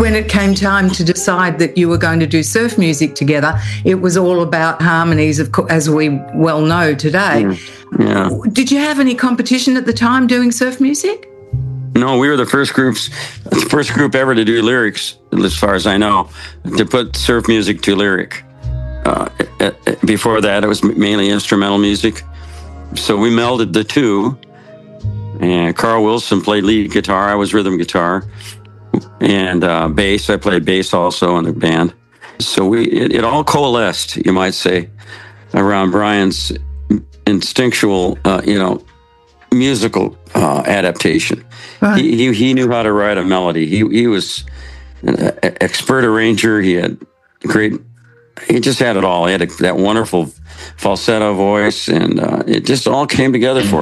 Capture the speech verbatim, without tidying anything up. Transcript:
when it came time to decide that you were going to do surf music together, it was all about harmonies, of course, as we well know today. Mm, yeah. Did you have any competition at the time doing surf music? No, we were the first groups, the first group ever to do lyrics, as far as I know, to put surf music to lyric. Uh, before that, it was mainly instrumental music. So we melded the two. And Carl Wilson played lead guitar. I was rhythm guitar. And uh, bass. I played bass also in the band. So we it, it all coalesced, you might say, around Brian's instinctual, uh, you know, musical uh, adaptation. Right. He, he he knew how to write a melody. He he was an expert arranger. He had great. He just had it all. He had a, that wonderful falsetto voice, and uh, it just all came together for him.